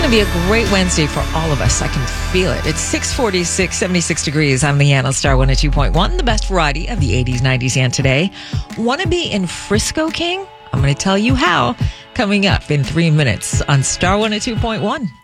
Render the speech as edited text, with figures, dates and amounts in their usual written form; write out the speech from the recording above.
going to be a great Wednesday for all of us. I can feel it. It's 6:46, 76 degrees. I'm Leanna, Star 102.1, the best variety of the 80s, 90s, and today. Want to be in Frisco, King? I'm going to tell you how coming up in 3 minutes on Star 102.1.